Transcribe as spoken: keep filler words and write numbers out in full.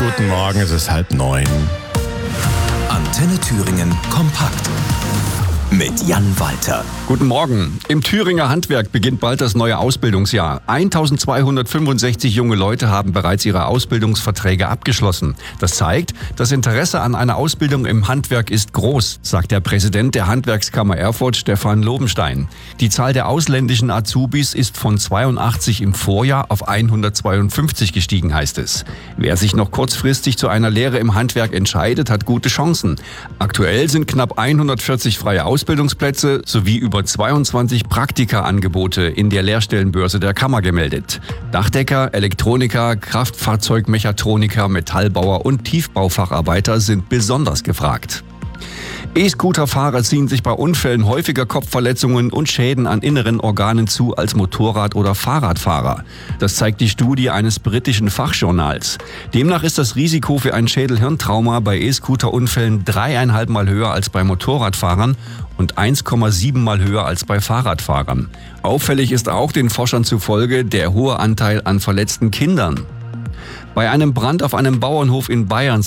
guten Morgen, es ist halb neun. Antenne Thüringen kompakt mit Jan Walter. Guten Morgen. Im Thüringer Handwerk beginnt bald das neue Ausbildungsjahr. eintausendzweihundertfünfundsechzig junge Leute haben bereits ihre Ausbildungsverträge abgeschlossen. Das zeigt, das Interesse an einer Ausbildung im Handwerk ist groß, sagt der Präsident der Handwerkskammer Erfurt, Stefan Lobenstein. Die Zahl der ausländischen Azubis ist von zweiundachtzig im Vorjahr auf hundertzweiundfünfzig gestiegen, heißt es. Wer sich noch kurzfristig zu einer Lehre im Handwerk entscheidet, hat gute Chancen. Aktuell sind knapp hundertvierzig freie Ausbildungsplätze sowie über zweiundzwanzig Praktika-Angebote in der Lehrstellenbörse der Kammer gemeldet. Dachdecker, Elektroniker, Kraftfahrzeugmechatroniker, Metallbauer und Tiefbaufacharbeiter sind besonders gefragt. E-Scooter-Fahrer ziehen sich bei Unfällen häufiger Kopfverletzungen und Schäden an inneren Organen zu als Motorrad- oder Fahrradfahrer. Das zeigt die Studie eines britischen Fachjournals. Demnach ist das Risiko für ein Schädel-Hirntrauma bei E-Scooter-Unfällen dreieinhalb Mal höher als bei Motorradfahrern und eins Komma sieben Mal höher als bei Fahrradfahrern. Auffällig ist auch den Forschern zufolge der hohe Anteil an verletzten Kindern. Bei einem Brand auf einem Bauernhof in Bayern